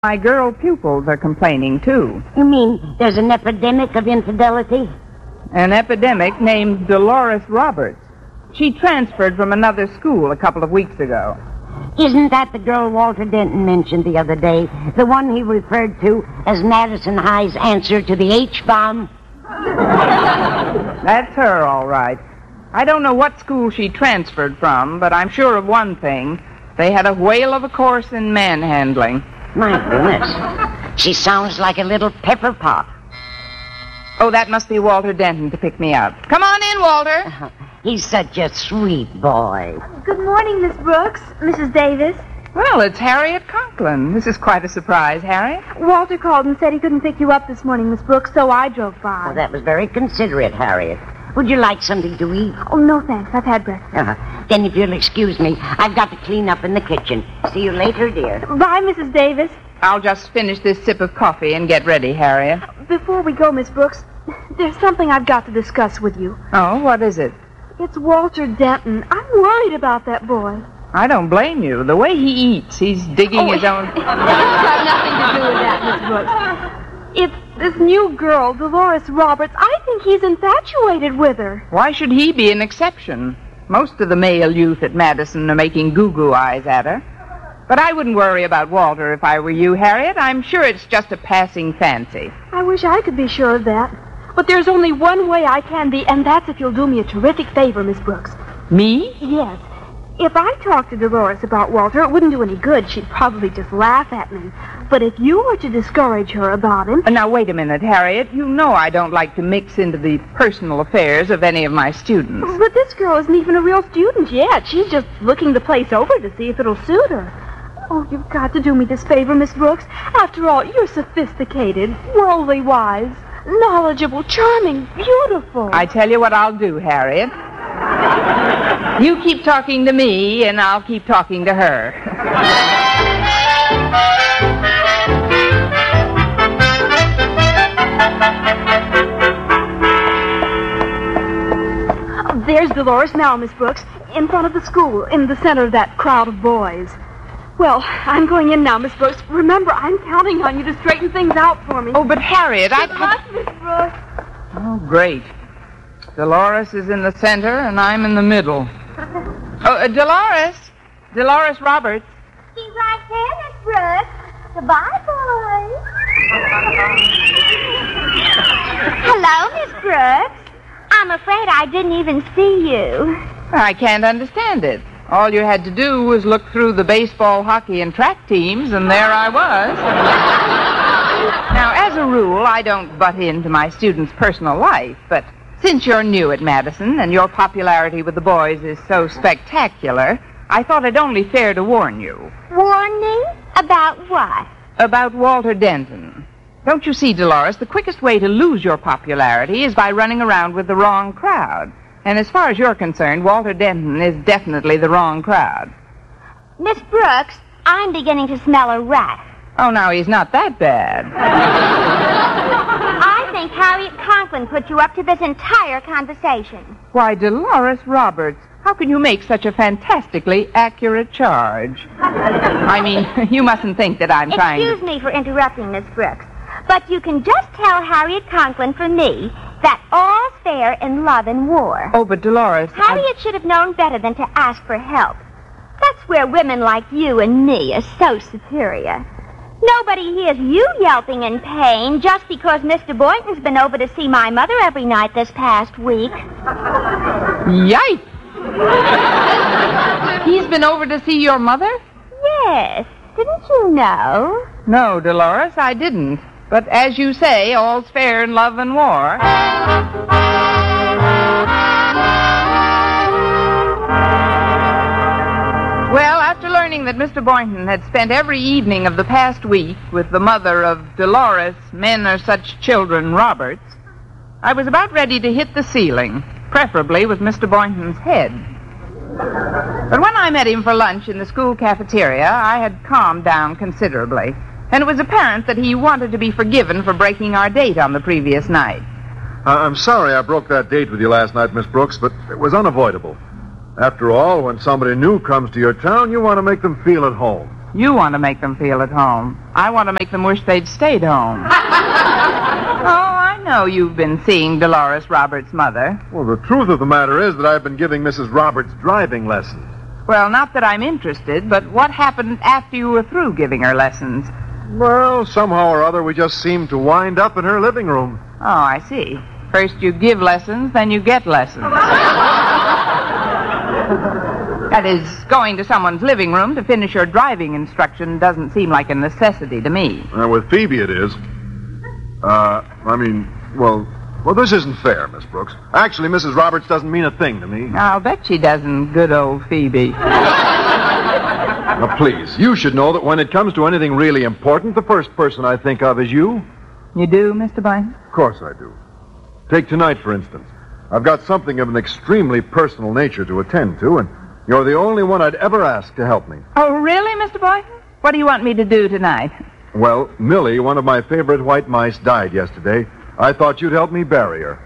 My girl pupils are complaining, too. You mean there's an epidemic of infidelity? An epidemic named Dolores Roberts. She transferred from another school a couple of weeks ago. Isn't that the girl Walter Denton mentioned the other day? The one he referred to as Madison High's answer to the H-bomb? That's her, all right. I don't know what school she transferred from, but I'm sure of one thing. They had a whale of a course in manhandling. My goodness. She sounds like a little pepper pot. Oh, that must be Walter Denton to pick me up. Come on in, Walter. He's such a sweet boy. Good morning, Miss Brooks. Mrs. Davis. Well, it's Harriet Conklin. This is quite a surprise, Harriet. Walter called and said he couldn't pick you up this morning, Miss Brooks, so I drove by. Oh, that was very considerate, Harriet. Would you like something to eat? Oh, no, thanks. I've had breakfast. Then if you'll excuse me, I've got to clean up in the kitchen. See you later, dear. Bye, Mrs. Davis. I'll just finish this sip of coffee and get ready, Harriet. Before we go, Miss Brooks, there's something I've got to discuss with you. Oh, what is it? It's Walter Denton. I'm worried about that boy. I don't blame you. The way he eats, he's digging his own... It's got nothing to do with that, Miss Brooks. It's this new girl, Dolores Roberts. I think he's infatuated with her. Why should he be an exception? Most of the male youth at Madison are making goo-goo eyes at her. But I wouldn't worry about Walter if I were you, Harriet. I'm sure it's just a passing fancy. I wish I could be sure of that. But there's only one way I can be, and that's if you'll do me a terrific favor, Miss Brooks. Me? Yes. If I talked to Dolores about Walter, it wouldn't do any good. She'd probably just laugh at me. But if you were to discourage her about him... Now, wait a minute, Harriet. You know I don't like to mix into the personal affairs of any of my students. But this girl isn't even a real student yet. She's just looking the place over to see if it'll suit her. Oh, you've got to do me this favor, Miss Brooks. After all, you're sophisticated, worldly wise, knowledgeable, charming, beautiful. I tell you what I'll do, Harriet. You keep talking to me, and I'll keep talking to her. There's Dolores now, Miss Brooks, in front of the school, in the center of that crowd of boys. Well, I'm going in now, Miss Brooks. Remember, I'm counting on you to straighten things out for me. Oh, but Harriet, Good luck, Miss Brooks. Oh, great. Dolores is in the center, and I'm in the middle. Oh, Dolores. Dolores Roberts. She's right there, Miss Brooks. Goodbye, boys. Hello, Miss Brooks. I'm afraid I didn't even see you. I can't understand it. All you had to do was look through the baseball, hockey, and track teams, and there I was. Now, as a rule, I don't butt into my students' personal life, but since you're new at Madison and your popularity with the boys is so spectacular, I thought it only fair to warn you. Warn me? About what? About Walter Denton. Don't you see, Dolores, the quickest way to lose your popularity is by running around with the wrong crowd. And as far as you're concerned, Walter Denton is definitely the wrong crowd. Miss Brooks, I'm beginning to smell a rat. Oh, now, he's not that bad. I think Harriet Conklin put you up to this entire conversation. Why, Dolores Roberts, how can you make such a fantastically accurate charge? I mean, you mustn't think that I'm trying to... Excuse me for interrupting, Miss Brooks, but you can just tell Harriet Conklin from me that all's fair in love and war. Oh, but Dolores... Harriet should have known better than to ask for help. That's where women like you and me are so superior. Nobody hears you yelping in pain just because Mr. Boynton's been over to see my mother every night this past week. Yikes! He's been over to see your mother? Yes. Didn't you know? No, Dolores, I didn't. But as you say, all's fair in love and war. Well, after learning that Mr. Boynton had spent every evening of the past week with the mother of Dolores, men are such children, Roberts, I was about ready to hit the ceiling, preferably with Mr. Boynton's head. But when I met him for lunch in the school cafeteria, I had calmed down considerably, and it was apparent that he wanted to be forgiven for breaking our date on the previous night. I'm sorry I broke that date with you last night, Miss Brooks, but it was unavoidable. After all, when somebody new comes to your town, you want to make them feel at home. You want to make them feel at home. I want to make them wish they'd stayed home. Oh, I know you've been seeing Dolores Roberts' mother. Well, the truth of the matter is that I've been giving Mrs. Roberts driving lessons. Well, not that I'm interested, but what happened after you were through giving her lessons? Well, somehow or other, we just seemed to wind up in her living room. Oh, I see. First you give lessons, then you get lessons. That is, going to someone's living room to finish your driving instruction doesn't seem like a necessity to me. With Phoebe it is. Well, this isn't fair, Miss Brooks. Actually, Mrs. Roberts doesn't mean a thing to me. I'll bet she doesn't, good old Phoebe. Now, please, you should know that when it comes to anything really important, the first person I think of is you. You do, Mr. Boynton? Of course I do. Take tonight, for instance. I've got something of an extremely personal nature to attend to, and you're the only one I'd ever ask to help me. Oh, really, Mr. Boynton? What do you want me to do tonight? Well, Millie, one of my favorite white mice, died yesterday. I thought you'd help me bury her.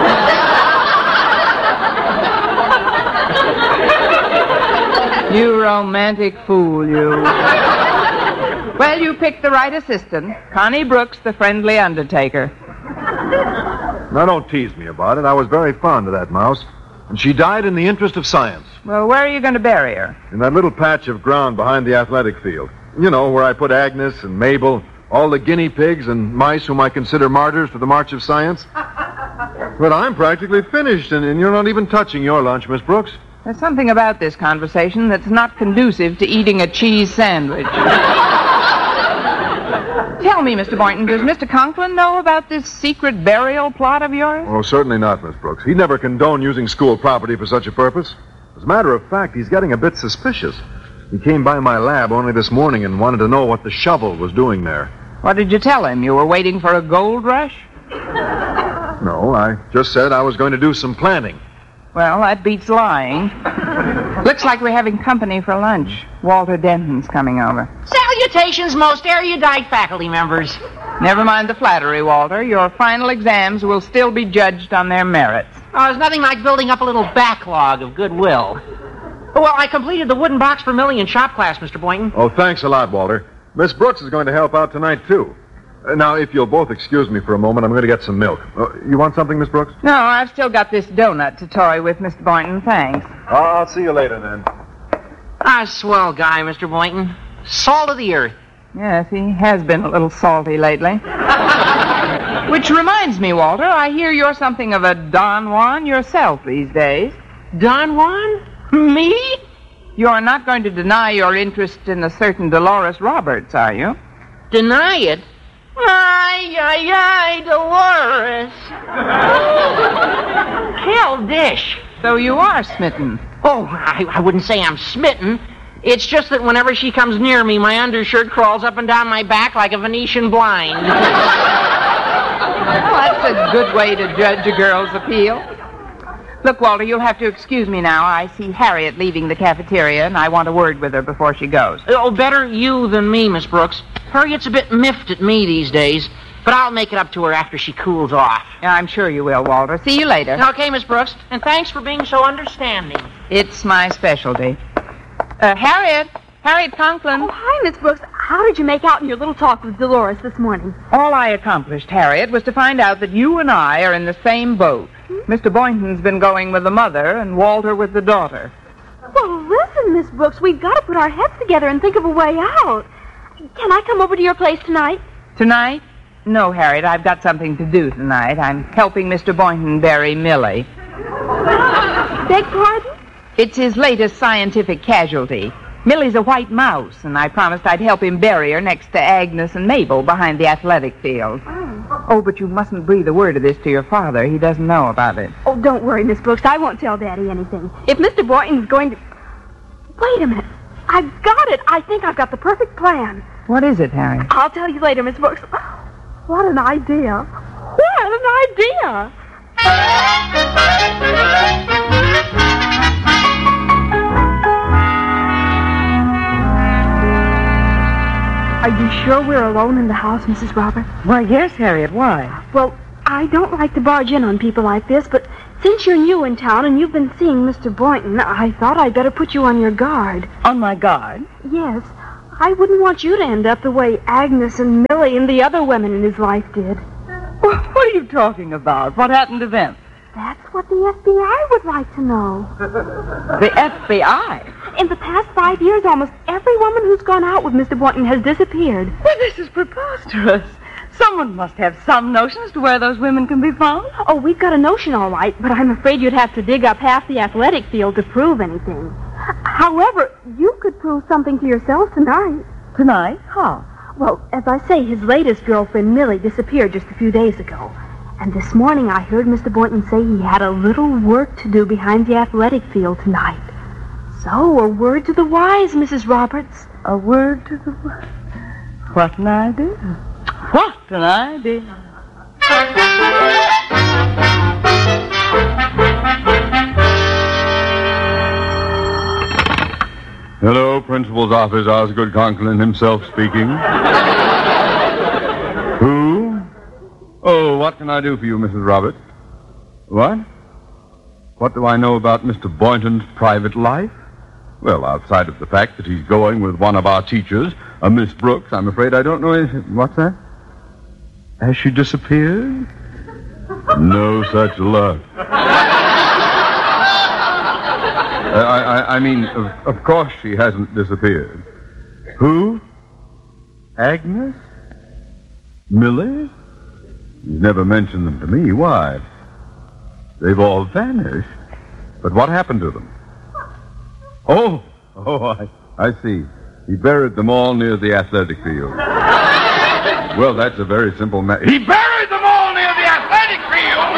You romantic fool, you. Well, you picked the right assistant. Connie Brooks, the friendly undertaker. Now, don't tease me about it. I was very fond of that mouse. And she died in the interest of science. Well, where are you going to bury her? In that little patch of ground behind the athletic field. You know, where I put Agnes and Mabel, all the guinea pigs and mice whom I consider martyrs for the march of science. But I'm practically finished, and you're not even touching your lunch, Miss Brooks. There's something about this conversation that's not conducive to eating a cheese sandwich. Tell me, Mr. Boynton, does Mr. Conklin know about this secret burial plot of yours? Oh, certainly not, Miss Brooks. He'd never condone using school property for such a purpose. As a matter of fact, he's getting a bit suspicious. He came by my lab only this morning and wanted to know what the shovel was doing there. What did you tell him? You were waiting for a gold rush? No, I just said I was going to do some planting. Well, that beats lying. Looks like we're having company for lunch. Walter Denton's coming over. Salutations, most erudite faculty members. Never mind the flattery, Walter. Your final exams will still be judged on their merits. Oh, there's nothing like building up a little backlog of goodwill. Well, I completed the wooden box for Millie in shop class, Mr. Boynton. Oh, thanks a lot, Walter. Miss Brooks is going to help out tonight, too. Now, if you'll both excuse me for a moment, I'm going to get some milk. You want something, Miss Brooks? No, I've still got this donut to toy with, Mr. Boynton. Thanks. I'll see you later, then. Swell guy, Mr. Boynton. Salt of the earth. Yes, he has been a little salty lately. Which reminds me, Walter, I hear you're something of a Don Juan yourself these days. Don Juan? Me? You're not going to deny your interest in a certain Dolores Roberts, are you? Deny it? Ay, Dolores. Hell dish. So you are smitten. Oh, I wouldn't say I'm smitten. It's just that whenever she comes near me, my undershirt crawls up and down my back like a Venetian blind. Well, that's a good way to judge a girl's appeal. Look, Walter, you'll have to excuse me now. I see Harriet leaving the cafeteria, and I want a word with her before she goes. Oh, better you than me, Miss Brooks. Harriet's a bit miffed at me these days, but I'll make it up to her after she cools off. I'm sure you will, Walter. See you later. Okay, Miss Brooks, and thanks for being so understanding. It's my specialty. Harriet Conklin. Oh, hi, Miss Brooks. How did you make out in your little talk with Dolores this morning? All I accomplished, Harriet, was to find out that you and I are in the same boat. Mr. Boynton's been going with the mother and Walter with the daughter. Well, listen, Miss Brooks, we've got to put our heads together and think of a way out. Can I come over to your place tonight? Tonight? No, Harriet, I've got something to do tonight. I'm helping Mr. Boynton bury Millie. Beg pardon? It's his latest scientific casualty. Millie's a white mouse, and I promised I'd help him bury her next to Agnes and Mabel behind the athletic field. Oh, but you mustn't breathe a word of this to your father. He doesn't know about it. Oh, don't worry, Miss Brooks. I won't tell Daddy anything. If Mr. Boynton's going to... Wait a minute. I've got it. I think I've got the perfect plan. What is it, Harry? I'll tell you later, Miss Brooks. What an idea. What an idea. Are you sure we're alone in the house, Mrs. Roberts? Why, yes, Harriet. Why? Well, I don't like to barge in on people like this, but since you're new in town and you've been seeing Mr. Boynton, I thought I'd better put you on your guard. On my guard? Yes. I wouldn't want you to end up the way Agnes and Millie and the other women in his life did. What are you talking about? What happened to them? That's what the FBI would like to know. The FBI? In the past 5 years, almost every woman who's gone out with Mr. Boynton has disappeared. Well, this is preposterous. Someone must have some notion as to where those women can be found. Oh, we've got a notion, all right, but I'm afraid you'd have to dig up half the athletic field to prove anything. However, you could prove something to yourself tonight. Tonight? How? Well, as I say, his latest girlfriend, Millie, disappeared just a few days ago. And this morning I heard Mr. Boynton say he had a little work to do behind the athletic field tonight. So, a word to the wise, Mrs. Roberts. A word to the wise. What an idea. What an idea. Hello, Principal's office. Osgood Conklin himself speaking. Who? Oh, what can I do for you, Mrs. Roberts? What? What do I know about Mr. Boynton's private life? Well, outside of the fact that he's going with one of our teachers, a Miss Brooks, I'm afraid I don't know anything. What's that? Has she disappeared? No such luck. I mean, of course she hasn't disappeared. Who? Agnes? Millie? You've never mentioned them to me. Why? They've all vanished. But what happened to them? Oh, I see. He buried them all near the athletic field. Well, that's a very simple matter. He buried them all near the athletic field!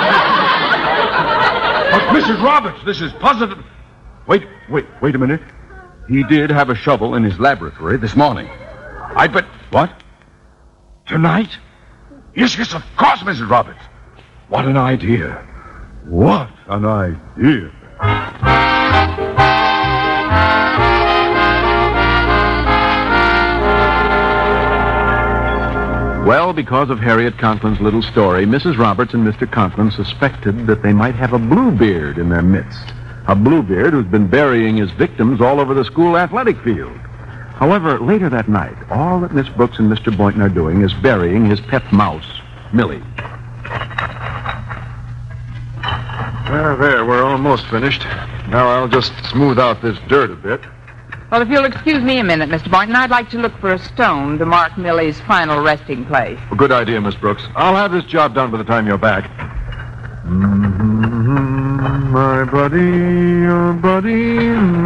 But, Mrs. Roberts, this is positive. Wait a minute. He did have a shovel in his laboratory this morning. I bet... What? Tonight? Yes, of course, Mrs. Roberts. What an idea. What an idea. Well, because of Harriet Conklin's little story, Mrs. Roberts and Mr. Conklin suspected that they might have a Bluebeard in their midst. A Bluebeard who's been burying his victims all over the school athletic field. However, later that night, all that Miss Brooks and Mr. Boynton are doing is burying his pet mouse, Millie. There, we're almost finished. Now I'll just smooth out this dirt a bit. Well, if you'll excuse me a minute, Mr. Boynton, I'd like to look for a stone to mark Millie's final resting place. Well, good idea, Miss Brooks. I'll have this job done by the time you're back. My buddy, your buddy.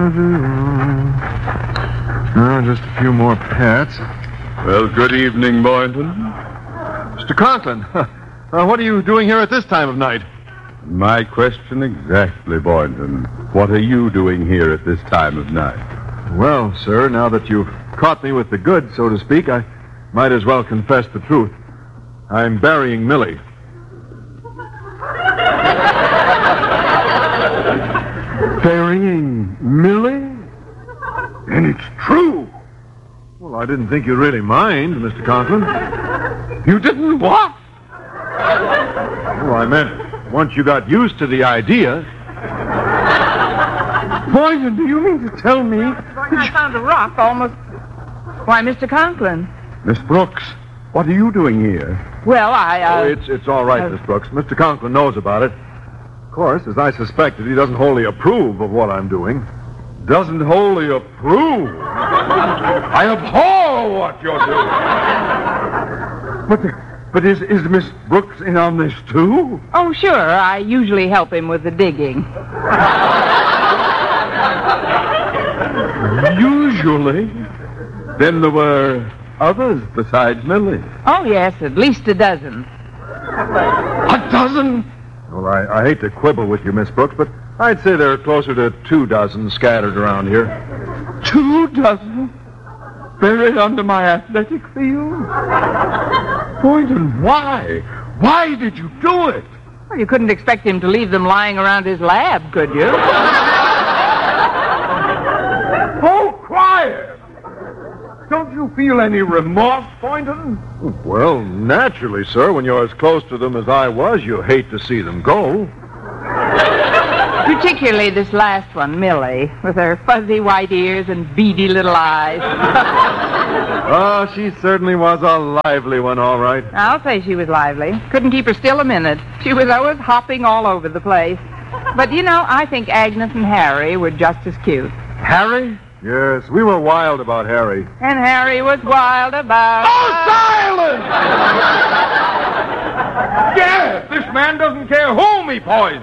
Just a few more pats. Well, good evening, Boynton. Mr. Conklin, what are you doing here at this time of night? My question exactly, Boynton. What are you doing here at this time of night? Well, sir, now that you've caught me with the goods, so to speak, I might as well confess the truth. I'm burying Millie. Burying Millie? And it's true. Well, I didn't think you'd really mind, Mr. Conklin. You didn't what? Well, I meant once you got used to the idea. Boynton, do you mean to tell me? I found a rock almost... Why, Mr. Conklin. Miss Brooks, what are you doing here? Well, It's all right, Miss Brooks. Mr. Conklin knows about it. Of course, as I suspected, he doesn't wholly approve of what I'm doing. Doesn't wholly approve. I abhor what you're doing. But is Miss Brooks in on this, too? Oh, sure. I usually help him with the digging. Usually? Then there were others besides Millie. Oh, yes, at least a dozen. A dozen? Well, I hate to quibble with you, Miss Brooks, but I'd say there are closer to 24 scattered around here. 24? Buried under my athletic field? Boynton, why? Why did you do it? Well, you couldn't expect him to leave them lying around his lab, could you? Oh, quiet! Don't you feel any remorse, Boynton? Well, naturally, sir. When you're as close to them as I was, you hate to see them go. Particularly this last one, Millie, with her fuzzy white ears and beady little eyes. Oh, she certainly was a lively one, all right. I'll say she was lively. Couldn't keep her still a minute. She was always hopping all over the place. But, I think Agnes and Harry were just as cute. Harry? Yes, we were wild about Harry. And Harry was wild about... Oh, silence! Yes, this man doesn't care whom he poisons.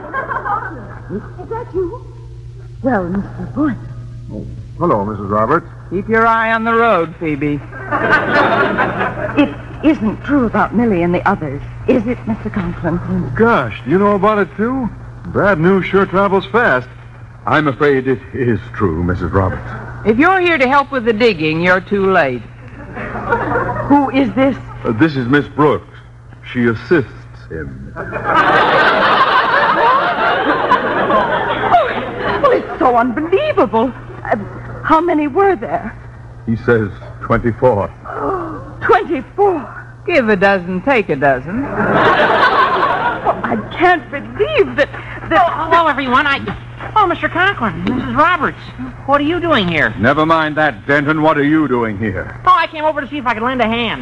Is that you? Well, Mr. Boynton. Oh, hello, Mrs. Roberts. Keep your eye on the road, Phoebe. It isn't true about Millie and the others, is it, Mr. Conklin? Gosh, do you know about it, too? Bad news sure travels fast. I'm afraid it is true, Mrs. Roberts. If you're here to help with the digging, you're too late. Who is this? This is Miss Brooks. She assists him. Well, it's so unbelievable. How many were there? He says 24. 24. Give a dozen, take a dozen. I can't believe that... Hello, everyone. Oh, Mr. Conklin, Mrs. Roberts. What are you doing here? Never mind that, Denton. What are you doing here? Oh, I came over to see if I could lend a hand.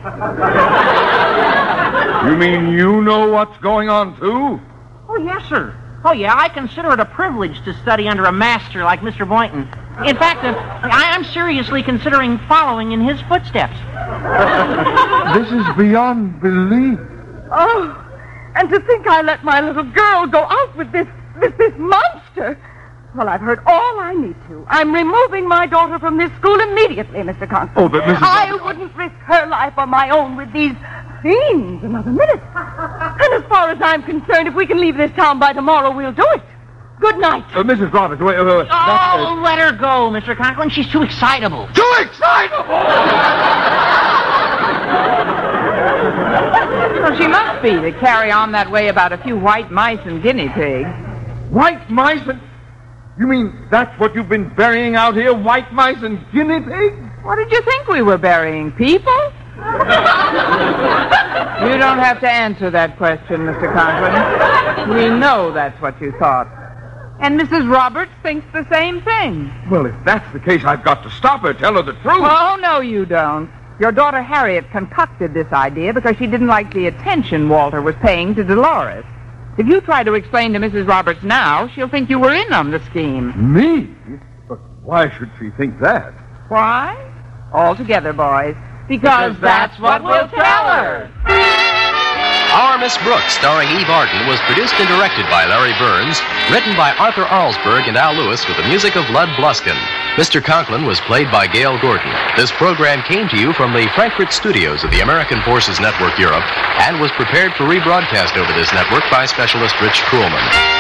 You mean you know what's going on, too? Oh, yes, sir. Oh, yeah, I consider it a privilege to study under a master like Mr. Boynton. In fact, I'm seriously considering following in his footsteps. This is beyond belief. Oh, and to think I let my little girl go out with this monster. Well, I've heard all I need to. I'm removing my daughter from this school immediately, Mr. Conklin. Oh, but Mrs. I wouldn't risk her life or my own with these fiends another minute. And as far as I'm concerned, if we can leave this town by tomorrow, we'll do it. Good night. Mrs. Roberts, wait. Oh, let her go, Mr. Conklin. She's too excitable. Too excitable! Well, she must be to carry on that way about a few white mice and guinea pigs. White mice and... You mean that's what you've been burying out here? White mice and guinea pigs? What did you think we were burying? People? You don't have to answer that question, Mr. Conklin. We know that's what you thought. And Mrs. Roberts thinks the same thing. Well, if that's the case, I've got to stop her, tell her the truth. Oh, no, you don't. Your daughter Harriet concocted this idea because she didn't like the attention Walter was paying to Dolores. If you try to explain to Mrs. Roberts now, she'll think you were in on the scheme. Me? But why should she think that? Why? All together, boys. Because that's what we'll tell her. Our Miss Brooks, starring Eve Arden, was produced and directed by Larry Burns, written by Arthur Arlsberg and Al Lewis with the music of Lud Bluskin. Mr. Conklin was played by Gail Gordon. This program came to you from the Frankfurt studios of the American Forces Network Europe and was prepared for rebroadcast over this network by specialist Rich Kuhlman.